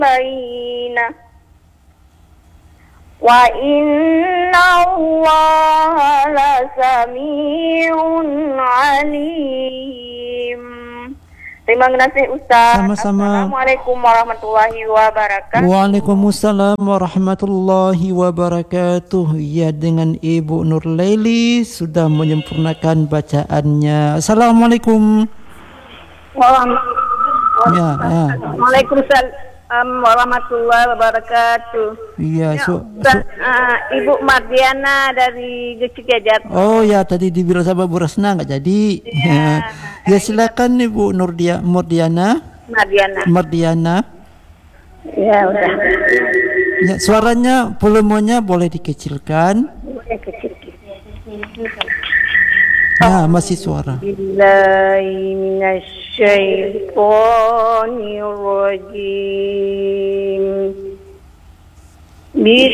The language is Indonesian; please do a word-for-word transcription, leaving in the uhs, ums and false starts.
بينه وإن الله لسميع عليم. Terima kasih Ustaz. Sama-sama. Assalamualaikum warahmatullahi wabarakatuh. Waalaikumsalam warahmatullahi wabarakatuh. Ya, dengan Ibu Nurlaili sudah menyempurnakan bacaannya. Assalamualaikum. Ya, ya. Waalaikumsalam warahmatullahi wabarakatuh. Iya, Ya, so, Ustaz, so- uh, Ibu Mardiana dari Gecik-Gejat. Oh ya, tadi dibilang sama Bu Rasna nggak jadi. Iya. Ya, silakan Ibu Nurdia Murdiana. Mardiana. Mardiana. Ya udah. Ya, suaranya volumenya boleh dikecilkan. Boleh kecil. Ya, masih suara. Billahi minasyaitonir rajim.